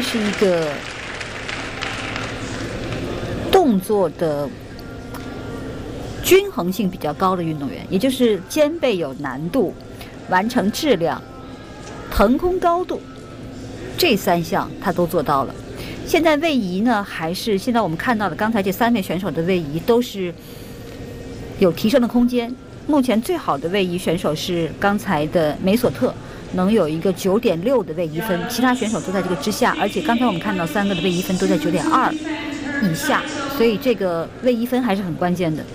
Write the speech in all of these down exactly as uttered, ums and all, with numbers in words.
是一个动作的均衡性比较高的运动员，也就是兼备有难度、完成质量、腾空高度这三项他都做到了。现在位移呢，还是现在我们看到的刚才这三位选手的位移都是有提升的空间。目前最好的位移选手是刚才的梅索特，能有一个九点六的位移分，其他选手都在这个之下，而且刚才我们看到三个的位移分都在九点二以下，所以这个位移分还是很关键的。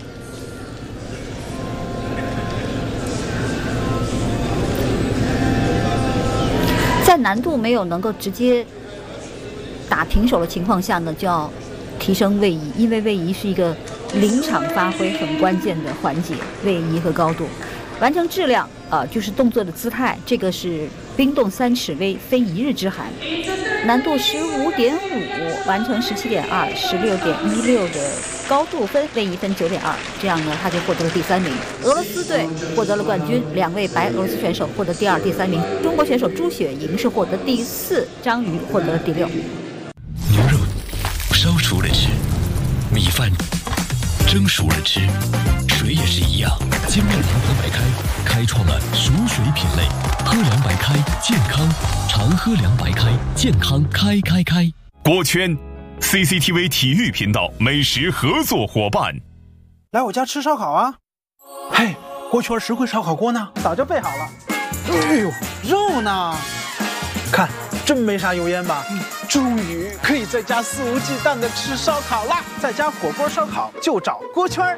在难度没有能够直接打平手的情况下呢，就要提升位移，因为位移是一个临场发挥很关键的环节，位移和高度。完成质量啊、呃，就是动作的姿态，这个是冰冻三尺微，非一日之寒。难度十五点五，完成十七点二，十六点一六的高度分，位移分九点二，这样呢他就获得了第三名。俄罗斯队获得了冠军，两位白俄罗斯选手获得第二、第三名。中国选手朱雪莹是获得第四，张瑜获得了第六。 牛肉烧熟了吃，米饭蒸熟了吃，水也是一样。金麦阳光白开开创了熟水品类，喝凉白开健康，常喝凉白开健康开开开。 锅圈 C C T V 体育频道美食合作伙伴， 来我家吃烧烤啊！嘿，锅圈石灰烧烤锅呢？早就备好了。哎呦，肉呢？看，真没啥油烟吧？嗯，终于可以在家肆无忌惮的吃烧烤啦！在家火锅烧烤就找锅圈。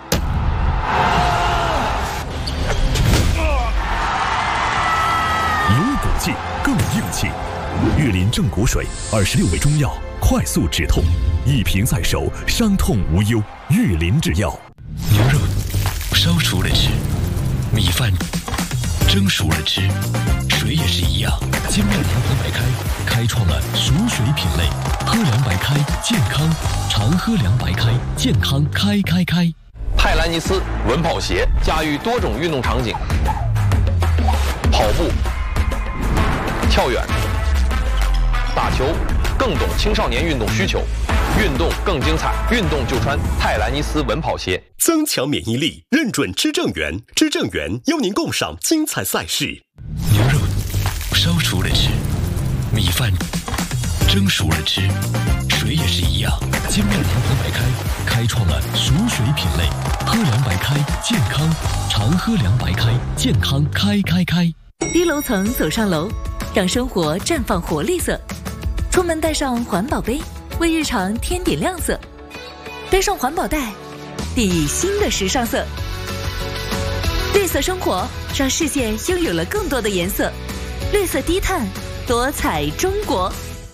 有骨气更硬气，岳林正骨水二十六味中药，快速止痛，一瓶在手，伤痛无忧。岳林制药。 牛肉烧熟了吃，米饭蒸熟了吃，水也是一样。金麦阳光白开开创了熟水品类，喝凉白开健康，常喝凉白开健康开开开。 泰兰尼斯稳跑鞋驾驭多种运动场景，跑步、跳远、打球，更懂青少年运动需求，运动更精彩，运动就穿泰兰尼斯稳跑鞋。 增强免疫力，认准知正源，知正源邀您共赏精彩赛事。 牛肉烧熟了吃，米饭蒸熟了吃，水也是一样。金麦阳光白开开创了熟水品类，喝凉白开健康，常喝凉白开健康开开开。 低楼层走上楼，让生活绽放活力色。出门带上环保杯，为日常添点亮色。背上环保袋，递以新的时尚色。绿色生活让世界拥有了更多的颜色。绿色低碳，多彩中国。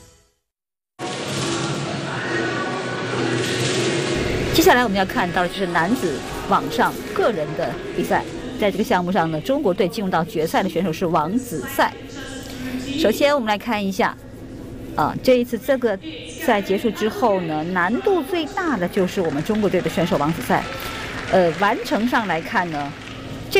接下来我们要看到的就是男子网上个人的比赛。在这个项目上呢，中国队进入到决赛的选手是王子赛。首先我们来看一下啊，这一次这个赛结束之后呢，难度最大的就是我们中国队的选手王子赛。呃，完成上来看呢，